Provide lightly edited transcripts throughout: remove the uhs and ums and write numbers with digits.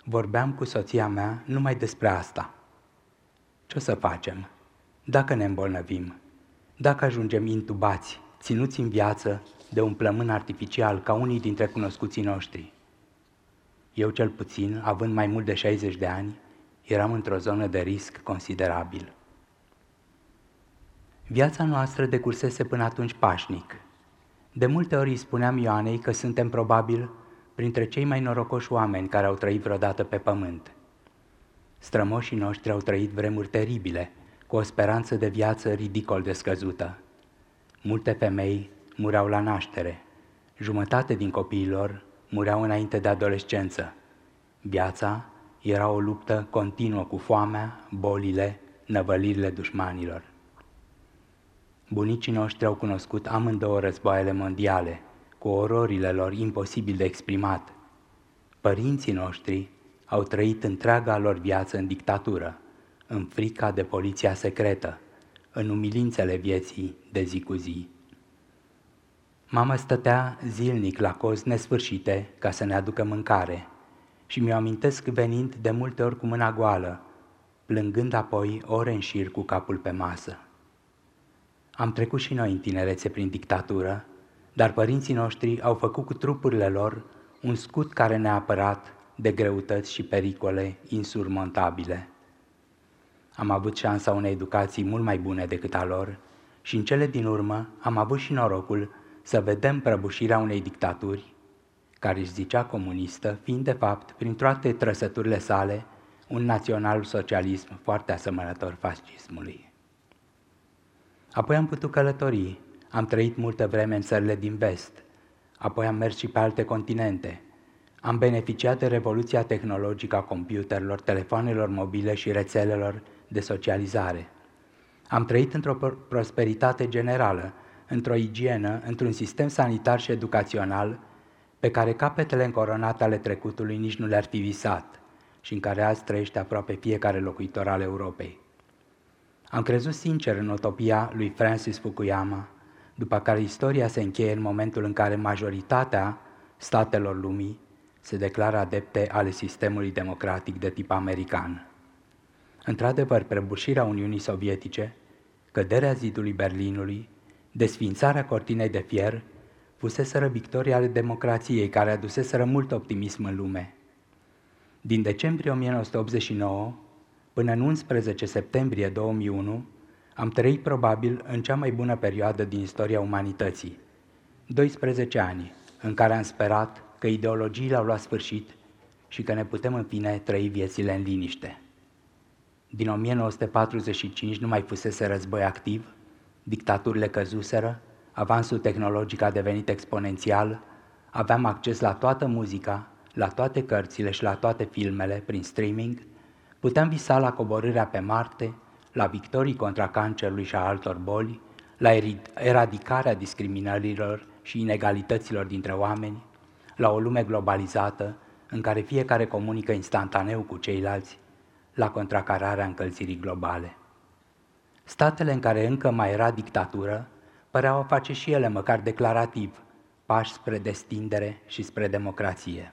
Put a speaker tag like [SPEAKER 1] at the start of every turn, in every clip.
[SPEAKER 1] Vorbeam cu soția mea numai despre asta. Ce o să facem? Dacă ne îmbolnăvim, dacă ajungem intubați, ținuți în viață de un plămân artificial ca unii dintre cunoscuții noștri. Eu cel puțin, având mai mult de 60 de ani, eram într-o zonă de risc considerabil. Viața noastră decursese până atunci pașnic. De multe ori îi spuneam Ioanei că suntem probabil printre cei mai norocoși oameni care au trăit vreodată pe pământ. Strămoșii noștri au trăit vremuri teribile, cu o speranță de viață ridicol de scăzută. Multe femei mureau la naștere, jumătate din copiilor mureau înainte de adolescență. Viața era o luptă continuă cu foamea, bolile, năvălirile dușmanilor. Bunicii noștri au cunoscut amândouă războaiele mondiale, cu ororile lor imposibil de exprimat. Părinții noștri au trăit întreaga lor viață în dictatură, în frica de poliția secretă, în umilințele vieții de zi cu zi. Mama stătea zilnic la cozi nesfârșite ca să ne aducă mâncare și mi-o amintesc venind de multe ori cu mâna goală, plângând apoi ore în șir cu capul pe masă. Am trecut și noi în tinerețe prin dictatură, dar părinții noștri au făcut cu trupurile lor un scut care ne-a apărat de greutăți și pericole insurmontabile. Am avut șansa unei educații mult mai bune decât a lor și în cele din urmă am avut și norocul să vedem prăbușirea unei dictaturi, care își zicea comunistă, fiind de fapt, prin toate trăsăturile sale, un național-socialism foarte asemănător fascismului. Apoi am putut călători, am trăit multă vreme în țările din vest, apoi am mers și pe alte continente. Am beneficiat de revoluția tehnologică a computerelor, telefonelor mobile și rețelelor de socializare. Am trăit într-o prosperitate generală, într-o igienă, într-un sistem sanitar și educațional pe care capetele încoronate ale trecutului nici nu le-ar fi visat și în care azi trăiește aproape fiecare locuitor al Europei. Am crezut sincer în utopia lui Francis Fukuyama, după care istoria se încheie în momentul în care majoritatea statelor lumii se declară adepte ale sistemului democratic de tip american. Într-adevăr, prăbușirea Uniunii Sovietice, căderea zidului Berlinului, desființarea cortinei de fier, fuseseră victoria ale democrației care aduseseră mult optimism în lume. Din decembrie 1989 până în 11 septembrie 2001, am trăit probabil în cea mai bună perioadă din istoria umanității. 12 ani în care am sperat că ideologiile au luat sfârșit și că ne putem în fine trăi viețile în liniște. Din 1945 nu mai fusese război activ, dictaturile căzuseră, avansul tehnologic a devenit exponențial, aveam acces la toată muzica, la toate cărțile și la toate filmele prin streaming, puteam visa la coborârea pe Marte, la victorii contra cancerului și a altor boli, la eradicarea discriminărilor și inegalităților dintre oameni, la o lume globalizată în care fiecare comunică instantaneu cu ceilalți, la contracararea încălzirii globale. Statele în care încă mai era dictatură păreau a face și ele, măcar declarativ, pași spre destindere și spre democrație.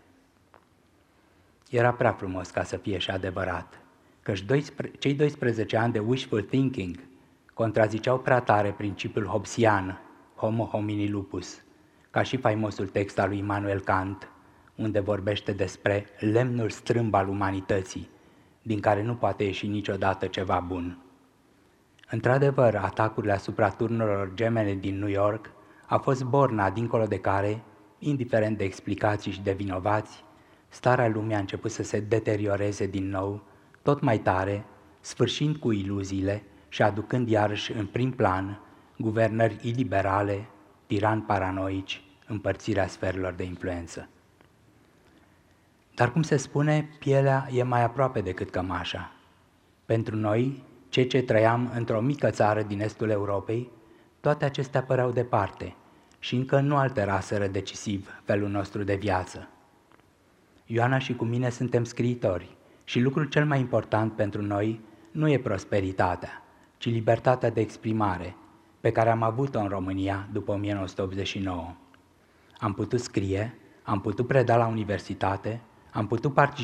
[SPEAKER 1] Era prea frumos ca să fie și adevărat, căci cei 12 ani de wishful thinking contraziceau prea tare principiul hobbesian, homo homini lupus, ca și faimosul text al lui Immanuel Kant, unde vorbește despre lemnul strâmb al umanității, din care nu poate ieși niciodată ceva bun. Într-adevăr, atacurile asupra turnurilor gemene din New York a fost borna dincolo de care, indiferent de explicații și de vinovați, starea lumii a început să se deterioreze din nou, tot mai tare, sfârșind cu iluziile și aducând iarăși în prim plan guvernări iliberale, tirani paranoici, împărțirea sferelor de influență. Dar cum se spune, pielea e mai aproape decât cămașa. Pentru noi, cei ce trăiam într-o mică țară din estul Europei, toate acestea păreau departe și încă nu alteraseră decisiv felul nostru de viață. Ioana și cu mine suntem scriitori și lucrul cel mai important pentru noi nu e prosperitatea, ci libertatea de exprimare, pe care am avut-o în România după 1989. Am putut scrie, am putut preda la universitate, am putut participa